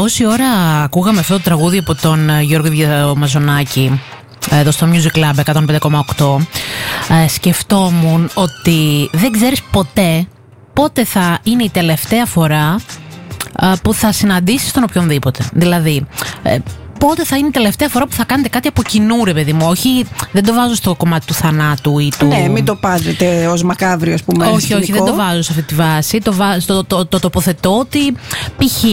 όση ώρα ακούγαμε αυτό το τραγούδι από τον Γιώργο Μαζονάκη εδώ στο Music Club 105,8, σκεφτόμουν ότι δεν ξέρεις ποτέ πότε θα είναι η τελευταία φορά που θα συναντήσεις τον οποιονδήποτε. Δηλαδή, πότε θα είναι η τελευταία φορά που θα κάνετε κάτι από κοινού, ρε παιδί μου. Όχι, δεν το βάζω στο κομμάτι του θανάτου ή του. Ναι, μην το πάρετε ως μακάβριο, ας πούμε. Όχι, όχι, δεν το βάζω σε αυτή τη βάση. Το τοποθετώ ότι π.χ.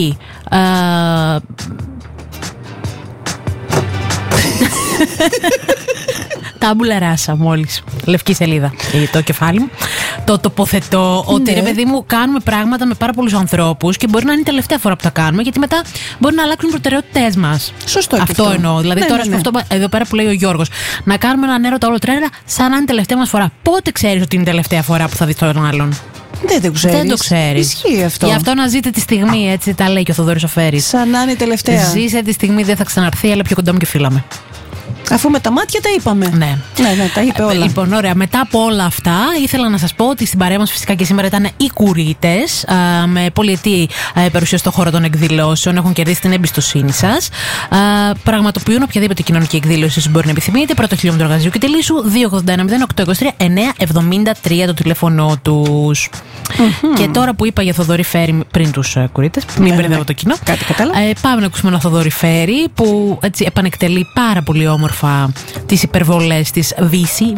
Τάμπουλα ράσα μόλις. Λευκή σελίδα το κεφάλι μου. Το τοποθετώ ότι ρε παιδί μου κάνουμε πράγματα με πάρα πολλούς ανθρώπους και μπορεί να είναι η τελευταία φορά που τα κάνουμε, γιατί μετά μπορεί να αλλάξουν οι προτεραιότητές μας. Σωστό. Αυτό εννοώ. Δηλαδή τώρα αυτό εδώ πέρα που λέει ο Γιώργος, να κάνουμε έναν έρωτα όλο τρέλα σαν να είναι η τελευταία μας φορά. Πότε ξέρεις ότι είναι η τελευταία φορά που θα δεις τον άλλον? Δεν το ξέρεις. Ισχύει αυτό. Γι' αυτό να ζείτε τη στιγμή, έτσι τα λέει και ο Θοδωρής ο Φέρης. Σαν να είναι η τελευταία. Ζήσε τη στιγμή, δεν θα ξαναρθεί, αλλά πιο κοντά μου και φύλαμε. Αφού με τα μάτια τα είπαμε. Ναι, τα είπε όλα. Λοιπόν, ωραία. Μετά από όλα αυτά, ήθελα να σας πω ότι στην παρέα μας φυσικά και σήμερα ήταν οι Κουρίτες, με πολυετή παρουσία στον χώρο των εκδηλώσεων. Έχουν κερδίσει την εμπιστοσύνη σας. Πραγματοποιούν οποιαδήποτε κοινωνική εκδήλωση μπορεί να επιθυμείτε. Πρώτο χιλιόμετρο Γαζίου και Τελήσου, 281-0823-973 το τηλέφωνο τους. Και τώρα που είπα για Θοδωρή Φέρη πριν τους Κουρίτες, μην μπερδεύω το κοινό. Κάτι κατάλαβα. Πάμε να ακούσουμε ένα Θοδωρή Φέρη που έτσι επανεκτελεί πάρα πολύ όμορφα τις υπερβολές της Βύση.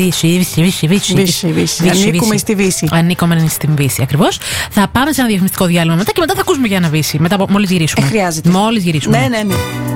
Ανήκουμε στη Βύση. Ανήκουμε στην Βύση, ακριβώς. Θα πάμε σε ένα διαφημιστικό διάλειμμα μετά και μετά θα ακούσουμε για ένα Βύση. Μετά μόλις γυρίσουμε. Χρειάζεται. Μόλις γυρίσουμε. Ναι.